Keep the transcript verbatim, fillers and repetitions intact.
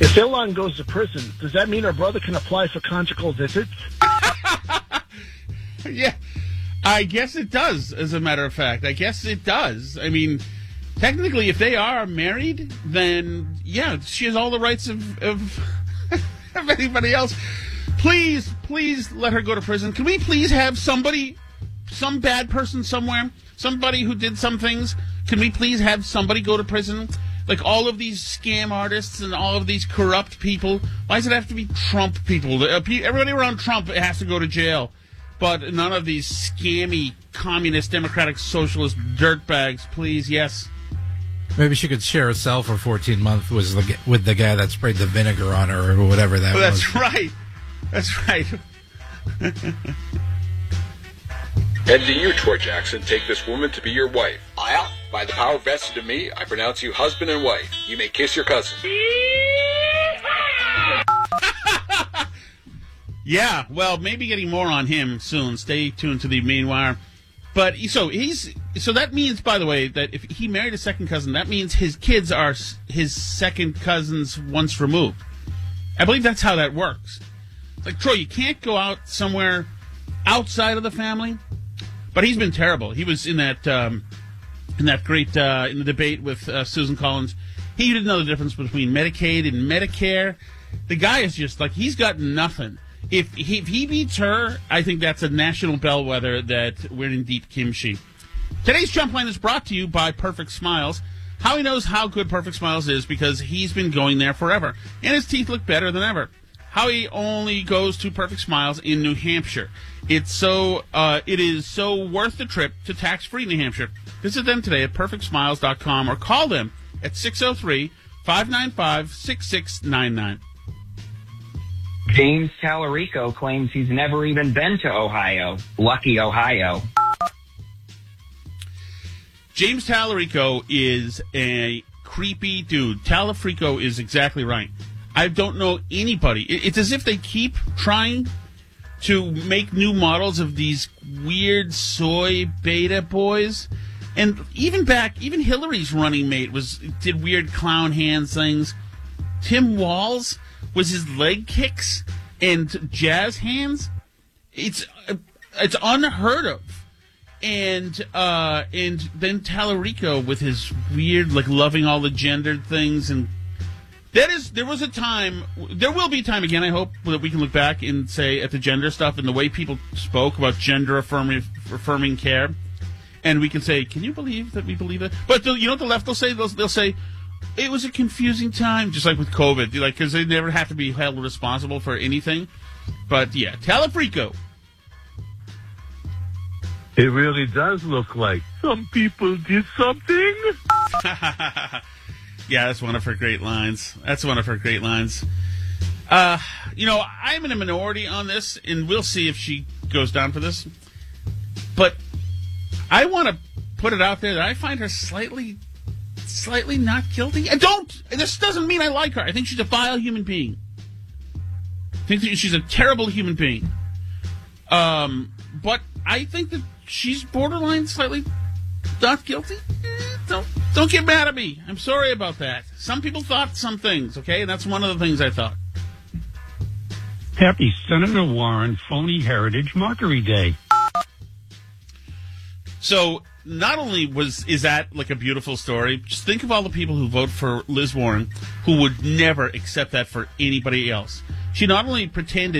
If Ilan goes to prison, does that mean her brother can apply for conjugal visits? Yeah, I guess it does, as a matter of fact. I guess it does. I mean, technically, if they are married, then, yeah, she has all the rights of, of, of anybody else. Please, please let her go to prison. Can we please have somebody, some bad person somewhere, somebody who did some things, can we please have somebody go to prison? Like all of these scam artists and all of these corrupt people. Why does it have to be Trump people? Everybody around Trump has to go to jail. But none of these scammy, communist, democratic, socialist dirtbags, please, yes. Maybe she could share a cell for fourteen months with the, with the guy that sprayed the vinegar on her or whatever that oh, was. That's right. That's right. And do you, Troy Jackson, take this woman to be your wife? I, by the power vested in me, I pronounce you husband and wife. You may kiss your cousin. Yeah, well, maybe getting more on him soon. Stay tuned to the main wire. But so he's so that means, by the way, that if he married a second cousin, that means his kids are his second cousins once removed. I believe that's how that works. Like, Troy, you can't go out somewhere outside of the family. But he's been terrible. He was in that um, in that great uh, in the debate with uh, Susan Collins. He didn't know the difference between Medicaid and Medicare. The guy is just like, he's got nothing. If he, if he beats her, I think that's a national bellwether that we're in deep kimchi. Today's Jump Line is brought to you by Perfect Smiles. Howie knows how good Perfect Smiles is because he's been going there forever. And his teeth look better than ever. Howie only goes to Perfect Smiles in New Hampshire. It's so uh, it is so worth the trip to tax-free New Hampshire. Visit them today at perfect smiles dot com or call them at six oh three, five nine five, six six nine nine. James Tallarico claims he's never even been to Ohio. Lucky Ohio. James Tallarico is a creepy dude. Tallarico is exactly right. I don't know anybody. It's as if they keep trying to make new models of these weird soy beta boys. And even back, even Hillary's running mate was did weird clown hands things. Tim Walz was his leg kicks and jazz hands. It's it's unheard of. And uh, and then Tallarico with his weird, like, loving all the gendered things. And that is, there was a time, there will be a time again, I hope, that we can look back and say at the gender stuff and the way people spoke about gender affirming, affirming care. And we can say, can you believe that we believe it? But the, you know what the left will say? They'll, they'll say, it was a confusing time, just like with COVID, like, because they never have to be held responsible for anything. But yeah, Tallarico. It really does look like some people did something. Yeah, that's one of her great lines. That's one of her great lines. Uh, you know, I'm in a minority on this, and we'll see if she goes down for this. But I want to put it out there that I find her slightly, slightly not guilty. I don't. This doesn't mean I like her. I think she's a vile human being. I think that she's a terrible human being. Um, but I think that she's borderline slightly not guilty. Eh, don't don't get mad at me. I'm sorry about that. Some people thought some things, okay? And that's one of the things I thought. Happy Senator Warren Phony Heritage Mockery Day. So not only was is that like a beautiful story, just think of all the people who vote for Liz Warren who would never accept that for anybody else. She not only pretended